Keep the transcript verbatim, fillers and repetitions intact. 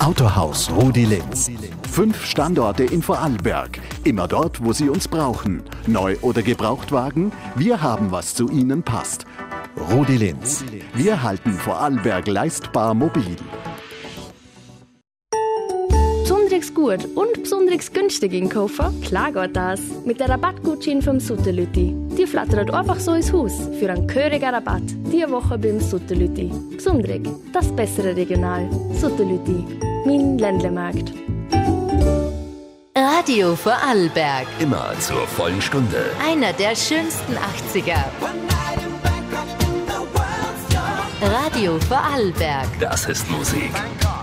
Autohaus Rudi Linz. Fünf Standorte in Vorarlberg. Immer dort, wo Sie uns brauchen. Neu- oder Gebrauchtwagen? Wir haben, was zu Ihnen passt. Rudi Linz. Wir halten Vorarlberg leistbar mobil. Besonders gut und besonders günstig einkaufen? Klar geht das. Mit der Rabattgutschein vom Sutterlüti. Die flattert einfach so ins Haus für einen gehörigen Rabatt. Diese Woche beim Sutterlüti. Besonders, das bessere Regional. Sutterlüti. Mein Ländlemarkt. Radio Vorarlberg. Immer zur vollen Stunde. Einer der schönsten achtziger. Radio Vorarlberg. Das ist Musik.